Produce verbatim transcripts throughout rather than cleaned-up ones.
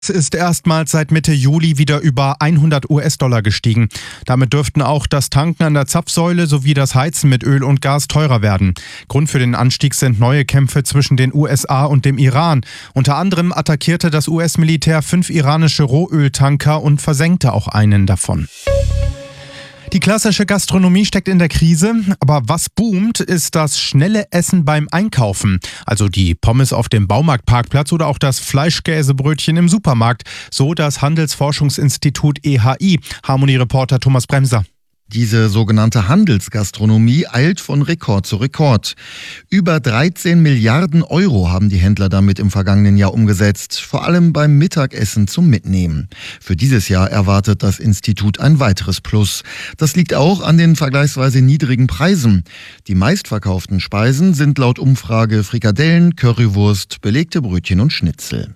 Es ist erstmals seit Mitte Juli wieder über hundert US-Dollar gestiegen. Damit dürften auch das Tanken an der Zapfsäule sowie das Heizen mit Öl und Gas teurer werden. Grund für den Anstieg sind neue Kämpfe zwischen den U S A und dem Iran. Unter anderem attackierte das U S-Militär fünf iranische Rohöltanker und versenkte auch einen davon. Die klassische Gastronomie steckt in der Krise, aber was boomt, ist das schnelle Essen beim Einkaufen. Also die Pommes auf dem Baumarktparkplatz oder auch das Fleischkäsebrötchen im Supermarkt. So das Handelsforschungsinstitut E H I. Harmonie-Reporter Thomas Bremser. Diese sogenannte Handelsgastronomie eilt von Rekord zu Rekord. Über dreizehn Milliarden Euro haben die Händler damit im vergangenen Jahr umgesetzt, vor allem beim Mittagessen zum Mitnehmen. Für dieses Jahr erwartet das Institut ein weiteres Plus. Das liegt auch an den vergleichsweise niedrigen Preisen. Die meistverkauften Speisen sind laut Umfrage Frikadellen, Currywurst, belegte Brötchen und Schnitzel.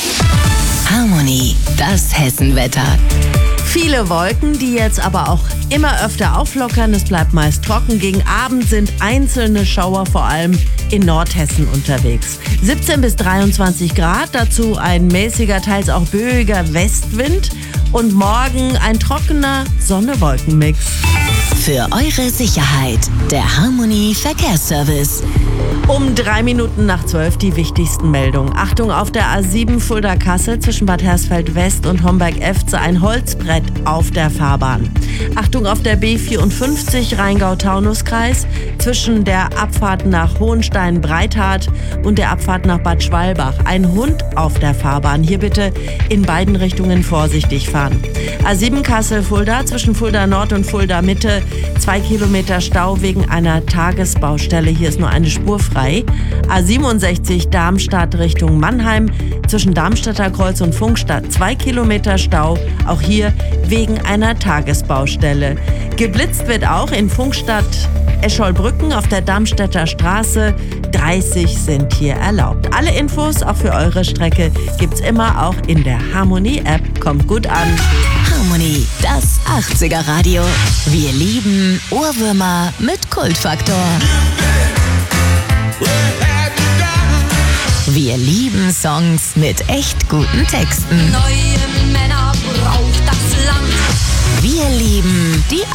Harmonie, das Hessenwetter. Viele Wolken, die jetzt aber auch immer öfter auflockern. Es bleibt meist trocken. Gegen Abend sind einzelne Schauer vor allem in Nordhessen unterwegs. siebzehn bis dreiundzwanzig Grad, dazu ein mäßiger, teils auch böiger Westwind. Und morgen ein trockener Sonne-Wolken-Mix. Für eure Sicherheit, der Harmonie Verkehrsservice. Um drei Minuten nach zwölf die wichtigsten Meldungen. Achtung, auf der A sieben Fulda-Kassel zwischen Bad Hersfeld West und Homberg-Efze ein Holzbrett auf der Fahrbahn. Achtung, auf der B vierundfünfzig Rheingau-Taunus-Kreis zwischen der Abfahrt nach Hohenstein-Breithardt und der Abfahrt nach Bad Schwalbach. Ein Hund auf der Fahrbahn. Hier bitte in beiden Richtungen vorsichtig fahren. A sieben Kassel-Fulda zwischen Fulda Nord und Fulda Mitte. Zwei Kilometer Stau wegen einer Tagesbaustelle. Hier ist nur eine Spur frei. A siebenundsechzig Darmstadt Richtung Mannheim zwischen Darmstädter Kreuz und Funkstadt. Zwei Kilometer Stau. Auch hier wegen einer Tagesbaustelle. Geblitzt wird auch in Funkstadt Escholbrücken auf der Darmstädter Straße. dreißig sind hier erlaubt. Alle Infos auch für eure Strecke gibt's immer auch in der Harmonie-App. Kommt gut an. Harmonie, das achtziger Radio. Wir lieben Ohrwürmer mit Kultfaktor. Wir lieben Songs mit echt guten Texten. Neue Männer braucht das Land. Wir lieben die